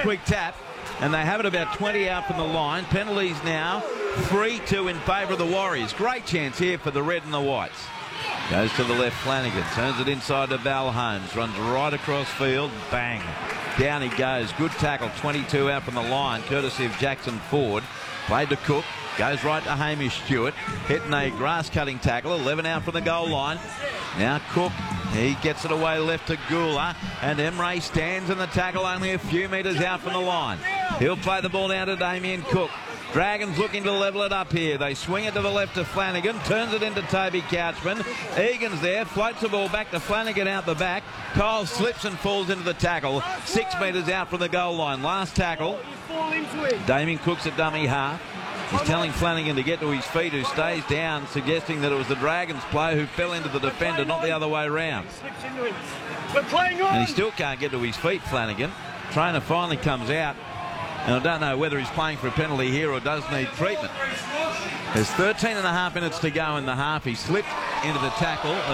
quick tap, and they have it about 20 out from the line. Penalties now 3-2 in favour of the Warriors. Great chance here for the red and the whites. Goes to the left, Flanagan turns it inside to Val Holmes, runs right across field, bang, down he goes. Good tackle, 22 out from the line, courtesy of Jackson Ford. Played to Cook, goes right to Hamish Stewart, hitting a grass-cutting tackle, 11 out from the goal line. Now Cook, he gets it away left to Gula, and Emre stands in the tackle only a few metres out from the line. He'll play the ball down to Damien Cook. Dragons looking to level it up here. They swing it to the left to Flanagan, turns it into Toby Couchman. Egan's there, floats the ball back to Flanagan out the back. Kyle slips and falls into the tackle, 6 metres out from the goal line. Last tackle, Damien Cook's a dummy half. He's telling Flanagan to get to his feet, who stays down, suggesting that it was the Dragons player who fell into the defender, not the other way around. And he still can't get to his feet, Flanagan. Trainer finally comes out, and I don't know whether he's playing for a penalty here or does need treatment. There's 13 and a half minutes to go in the half. He slipped into the tackle of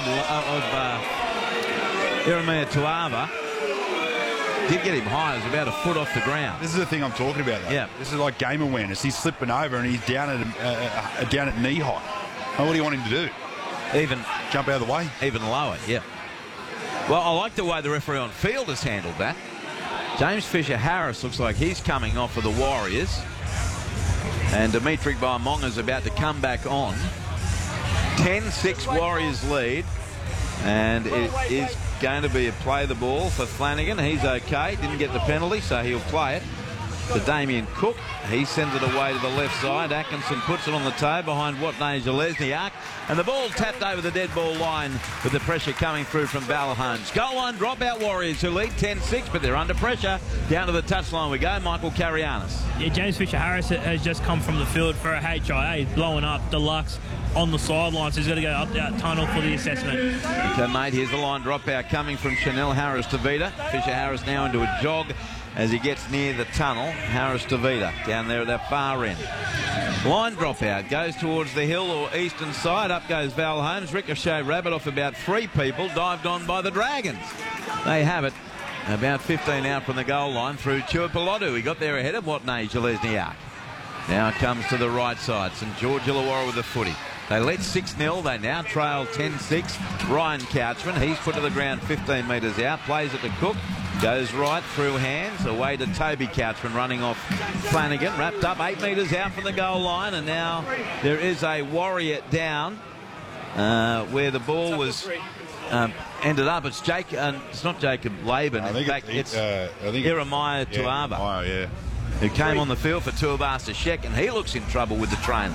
Jeremiah Tuava. Did get him high. It was about a foot off the ground. This is the thing I'm talking about, though. Yeah. This is like game awareness. He's slipping over and he's down at knee height. And what do you want him to do? Even jump out of the way? Even lower, yeah. Well, I like the way the referee on field has handled that. James Fisher-Harris looks like he's coming off for the Warriors. And Dimitri Baimonga's about to come back on. 10-6 Warriors lead. And it is going to be a play the ball for Flanagan. He's okay. Didn't get the penalty, so he'll play it to Damien Cook. He sends it away to the left side. Atkinson puts it on the toe behind Watney Zelezniak. And the ball tapped over the dead ball line with the pressure coming through from Val Holmes. Goal line dropout Warriors who lead 10-6, but they're under pressure. Down to the touchline we go. Michael Carianis. Yeah, James Fisher-Harris has just come from the field for a HIA. He's blowing up Deluxe on the sidelines. He's got to go up that tunnel for the assessment. Okay, mate, here's the line dropout coming from Chanel Harris to Vida. Fisher-Harris now into a jog as he gets near the tunnel. Harris to Vida down there at that far end. Line dropout goes towards the hill or eastern side. Up goes Val Holmes. Ricochet rabbit off about 3 people. Dived on by the Dragons. They have it about 15 out from the goal line through Tuipulotu. He got there ahead of Watney Zelezniak. Now it comes to the right side. St George Illawarra with the footy. They led 6-0. They now trail 10-6. Ryan Couchman, he's put to the ground 15 metres out. Plays it to Cook. Goes right through hands. Away to Toby Couchman running off Flanagan. Wrapped up 8 metres out from the goal line. And now there is a Warrior down where the ball was ended up. It's it's not Jacob Laban. In fact, it's Jeremiah Tuava. Yeah. Who came on the field for Tuivasa Sheck, and he looks in trouble with the trainer.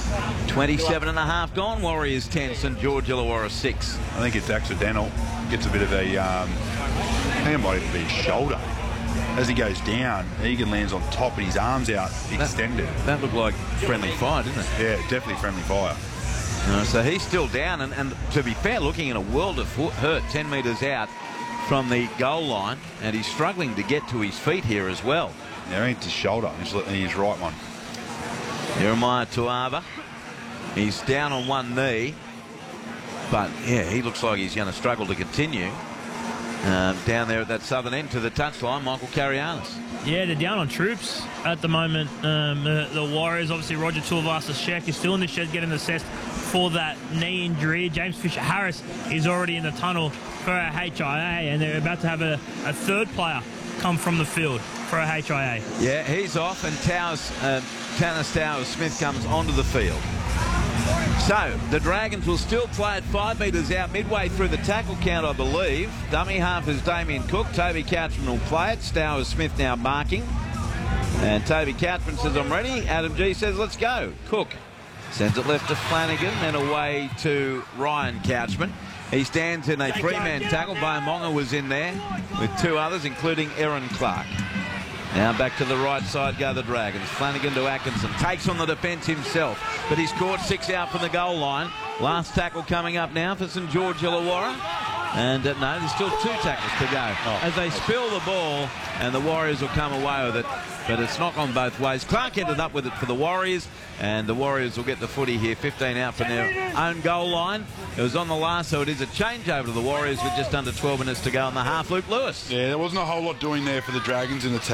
27 and a half gone. Warriors 10, St George Illawarra 6. I think it's accidental. Gets a bit of a, I think it might even be his shoulder. As he goes down, Egan lands on top and his arms out extended. That looked like friendly fire, didn't it? Yeah, definitely friendly fire. So he's still down, and to be fair, looking in a world of hurt, 10 metres out from the goal line, and he's struggling to get to his feet here as well. Yeah, it's his shoulder, his right one. Jeremiah Tuava, he's down on one knee, but yeah, he looks like he's going to struggle to continue. Down there at that southern end to the touchline, Michael Carianis. Yeah, they're down on troops at the moment. The Warriors, obviously Roger Tuivasa-Sheck is still in the shed getting assessed for that knee injury. James Fisher-Harris is already in the tunnel for a HIA, and they're about to have a third player come from the field for a HIA. Yeah, he's off, and Tanner Towers-Smith comes onto the field. So, the Dragons will still play at 5 metres out midway through the tackle count, I believe. Dummy half is Damien Cook. Toby Couchman will play it. Stowers-Smith now marking. And Toby Couchman says, I'm ready. Adam G says, let's go. Cook sends it left to Flanagan, then away to Ryan Couchman. He stands in a 3-man tackle. Baimonga was in there with 2 others, including Aaron Clark. Now back to the right side go the Dragons. Flanagan to Atkinson. Takes on the defence himself, but he's caught 6 out from the goal line. Last tackle coming up now for St George Illawarra. And no, there's still 2 tackles to go. As they spill the ball, and the Warriors will come away with it. But it's not gone both ways. Clark ended up with it for the Warriors, and the Warriors will get the footy here, 15 out from their own goal line. It was on the last, so it is a changeover to the Warriors with just under 12 minutes to go in the half. Luke Lewis. Yeah, there wasn't a whole lot doing there for the Dragons in the